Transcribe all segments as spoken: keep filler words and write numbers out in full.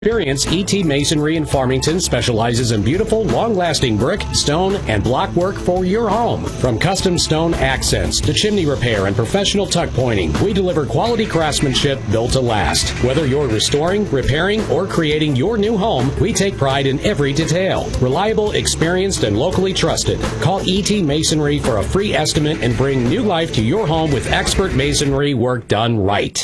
Experience E T Masonry in Farmington specializes in beautiful, long-lasting brick, stone, and block work for your home. From custom stone accents to chimney repair and professional tuck pointing, we deliver quality craftsmanship built to last. Whether you're restoring, repairing, or creating your new home, we take pride in every detail. Reliable, experienced, and locally trusted. Call E T Masonry for a free estimate and bring new life to your home with expert masonry work done right.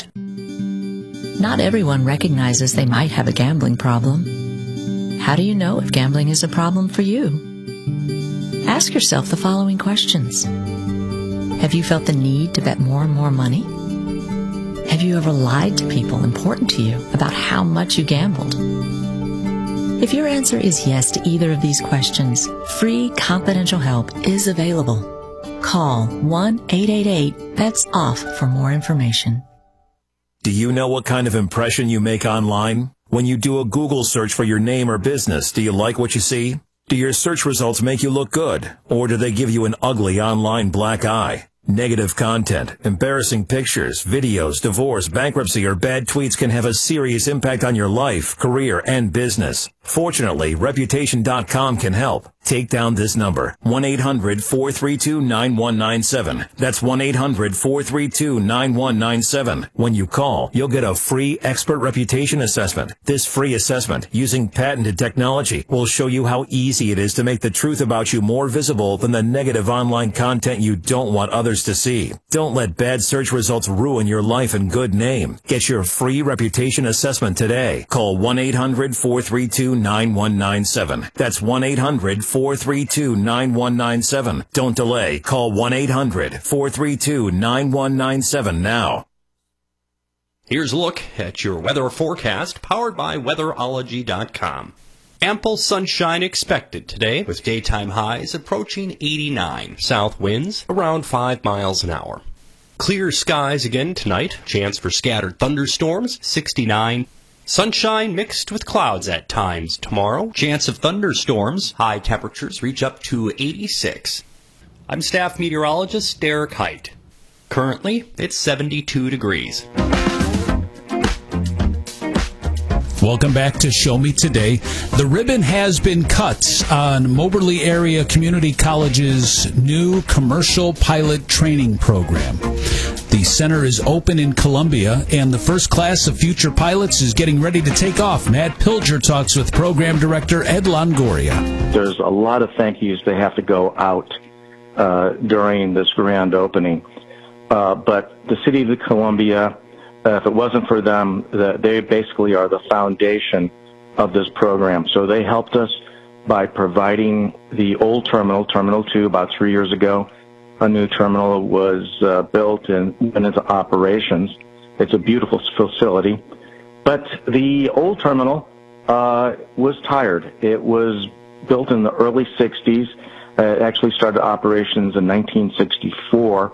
Not everyone recognizes they might have a gambling problem. How do you know if gambling is a problem for you? Ask yourself the following questions. Have you felt the need to bet more and more money? Have you ever lied to people important to you about how much you gambled? If your answer is yes to either of these questions, free confidential help is available. Call one eight eight eight, bets off for more information. Do you know what kind of impression you make online? When you do a Google search for your name or business, do you like what you see? Do your search results make you look good? Or do they give you an ugly online black eye? Negative content, embarrassing pictures, videos, divorce, bankruptcy, or bad tweets can have a serious impact on your life, career, and business. Fortunately, Reputation dot com can help. Take down this number, one eight hundred, four three two, nine one nine seven. That's one eight hundred, four three two, nine one nine seven. When you call, you'll get a free expert reputation assessment. This free assessment, using patented technology, will show you how easy it is to make the truth about you more visible than the negative online content you don't want others to see. Don't let bad search results ruin your life and good name. Get your free reputation assessment today. Call one eight hundred, four three two, nine one nine seven. That's one eight hundred, four three two, nine one nine seven. Don't delay. Call one eight hundred, four three two, nine one nine seven now. Here's a look at your weather forecast, powered by weatherology dot com. Ample sunshine expected today, with daytime highs approaching eighty-nine. South winds around five miles an hour. Clear skies again tonight. Chance for scattered thunderstorms, sixty-nine. Sunshine mixed with clouds at times tomorrow. Chance of thunderstorms. High temperatures reach up to eighty-six. I'm staff meteorologist Derek Height. Currently, it's seventy-two degrees. Welcome back to Show Me Today. The ribbon has been cut on Moberly Area Community College's new commercial pilot training program. The center is open in Columbia, and the first class of future pilots is getting ready to take off. Matt Pilger talks with Program Director Ed Longoria. There's a lot of thank yous that have to go out uh, during this grand opening. Uh, but the City of Columbia, Uh, if it wasn't for them, the, they basically are the foundation of this program. So they helped us by providing the old terminal, Terminal two, about three years ago. A new terminal was uh, built and went into operations. It's a beautiful facility. But the old terminal uh, was tired. It was built in the early sixties. Uh, it actually started operations in nineteen sixty-four.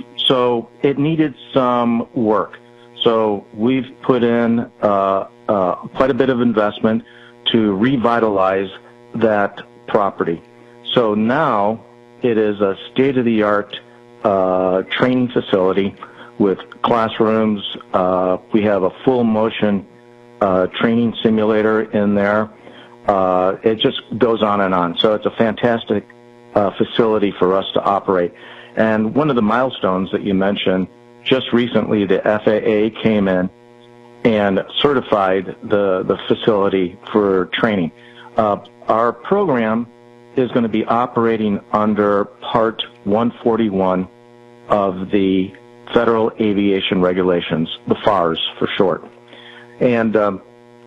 So it needed some work. So we've put in uh, uh, quite a bit of investment to revitalize that property. So now it is a state-of-the-art uh, training facility with classrooms. Uh, we have a full-motion uh, training simulator in there. Uh, it just goes on and on. So it's a fantastic uh, facility for us to operate. And one of the milestones that you mentioned, just recently, the F A A came in and certified the, the facility for training. Uh, our program is going to be operating under Part one forty-one of the Federal Aviation Regulations, the FARs for short. And um,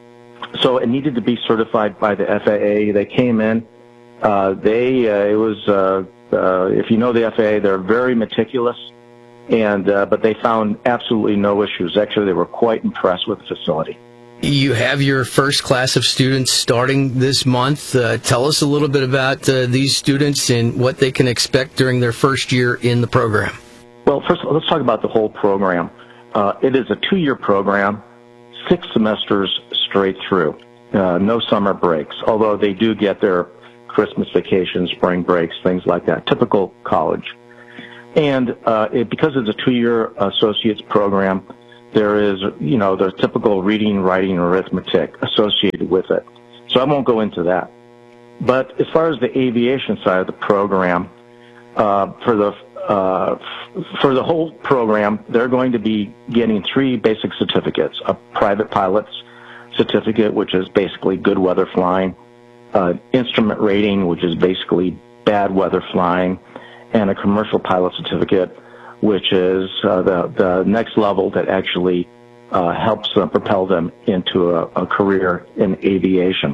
so it needed to be certified by the F A A. They came in. Uh, they uh, it was uh, uh, if you know the F A A, they're very meticulous. And uh, but they found absolutely no issues. Actually, they were quite impressed with the facility. You have your first class of students starting this month. Uh, tell us a little bit about uh, these students and what they can expect during their first year in the program. Well, first of all, let's talk about the whole program. Uh, it is a two-year program, six semesters straight through, uh, no summer breaks, although they do get their Christmas vacations, spring breaks, things like that, typical college. And uh, it, because it's a two-year associate's program, there is, you know, the typical reading, writing, and arithmetic associated with it. So I won't go into that. But as far as the aviation side of the program, uh, for the uh, for the whole program, they're going to be getting three basic certificates: a private pilot's certificate, which is basically good weather flying, uh, instrument rating, which is basically bad weather flying, and a commercial pilot certificate, which is uh, the, the next level that actually uh, helps them propel them into a, a career in aviation.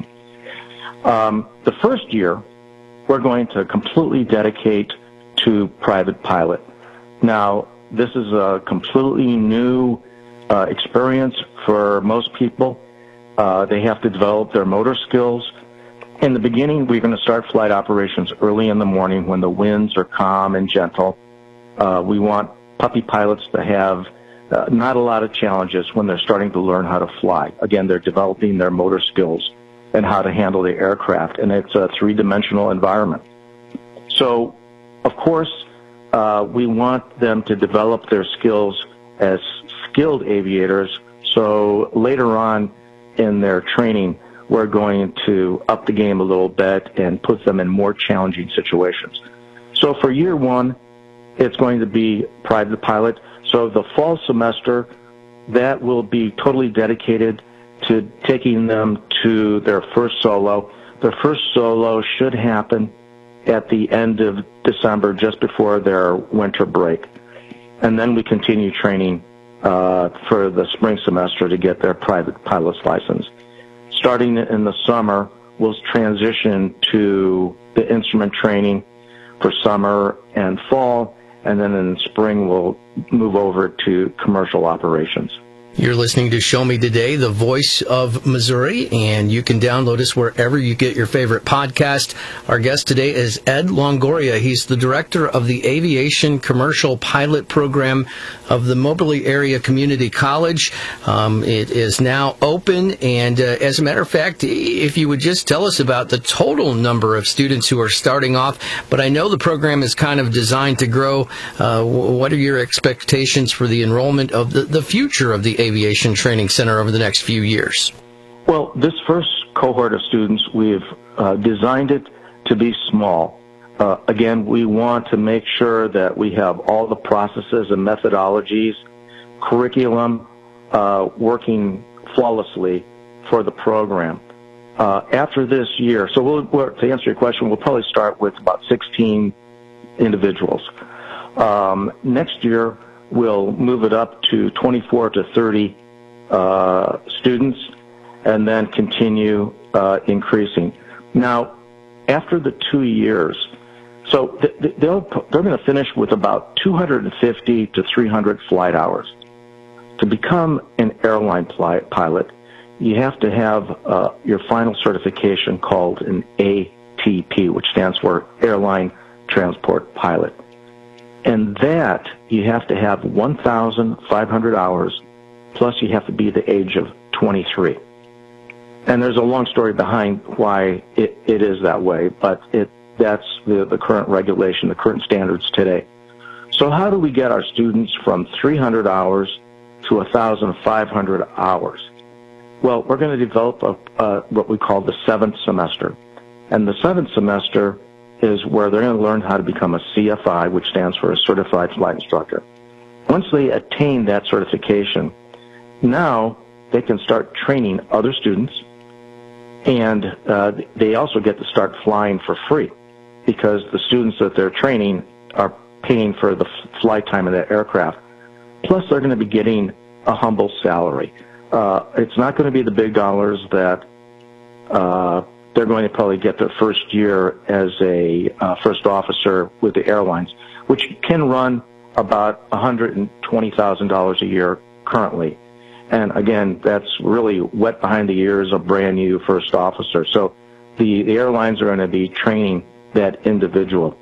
Um, the first year, we're going to completely dedicate to private pilot. Now, this is a completely new uh, experience for most people. Uh, they have to develop their motor skills. In the beginning, we're going to start flight operations early in the morning when the winds are calm and gentle. Uh, we want puppy pilots to have uh, not a lot of challenges when they're starting to learn how to fly. Again, they're developing their motor skills and how to handle the aircraft, and it's a three-dimensional environment. So, of course, uh, we want them to develop their skills as skilled aviators, so later on in their training, we're going to up the game a little bit and put them in more challenging situations. So for year one, it's going to be private pilot. So the fall semester, that will be totally dedicated to taking them to their first solo. Their first solo should happen at the end of December, just before their winter break. And then we continue training uh, for the spring semester to get their private pilot's license. Starting in the summer, we'll transition to the instrument training for summer and fall, and then in the spring we'll move over to commercial operations. You're listening to Show Me Today, the voice of Missouri, and you can download us wherever you get your favorite podcast. Our guest today is Ed Longoria. He's the director of the Aviation Commercial Pilot Program of the Moberly Area Community College. Um, it is now open, and uh, as a matter of fact, if you would just tell us about the total number of students who are starting off, but I know the program is kind of designed to grow. Uh, what are your expectations for the enrollment of the, the future of the Aviation Training Center over the next few years? Well, this first cohort of students, we've uh, designed it to be small. Uh, again, we want to make sure that we have all the processes and methodologies, curriculum, uh, working flawlessly for the program. Uh, after this year, so we'll, we'll, to answer your question, we'll probably start with about sixteen individuals. Um, next year, we'll move it up to twenty-four to thirty uh, students, and then continue uh, increasing. Now, after the two years, so th- they'll, they're going to finish with about two hundred fifty to three hundred flight hours. To become an airline pli- pilot, you have to have uh, your final certification called an A T P, which stands for Airline Transport Pilot. And that, you have to have one thousand five hundred hours, plus you have to be the age of twenty-three. And there's a long story behind why it, it is that way, but it that's the, the current regulation, the current standards today. So how do we get our students from three hundred hours to one thousand five hundred hours? Well, we're going to develop a, uh, what we call the seventh semester. And the seventh semester is where they're going to learn how to become a C F I, which stands for a Certified Flight Instructor. Once they attain that certification, now they can start training other students, and uh, they also get to start flying for free because the students that they're training are paying for the flight time of that aircraft. Plus, they're going to be getting a humble salary. Uh, it's not going to be the big dollars that uh, they're going to probably get their first year as a uh, first officer with the airlines, which can run about one hundred twenty thousand dollars a year currently. And again, that's really wet behind the ears of brand new first officer. So the, the airlines are going to be training that individual.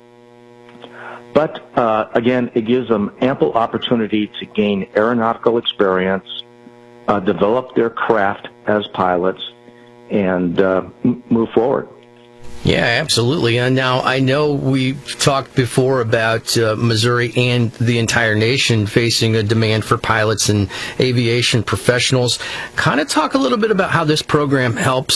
But uh, again, it gives them ample opportunity to gain aeronautical experience, uh, develop their craft as pilots, and uh, m- move forward. Yeah, absolutely. And now I know we talked before about uh, Missouri and the entire nation facing a demand for pilots and aviation professionals. Kind of talk a little bit about how this program helps